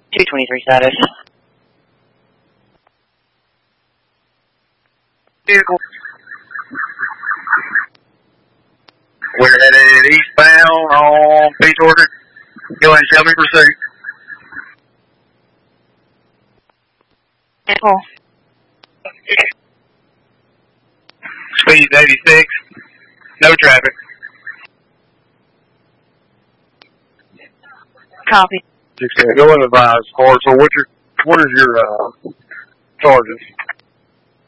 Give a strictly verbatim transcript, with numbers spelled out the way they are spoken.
two twenty-three status. Vehicle. We're headed eastbound on Peach Orchard. Go ahead and show me pursuit. Vehicle. Speed eighty-six. No traffic. Copy. Go and advise, Hard. So what's your, what is your, uh, charges?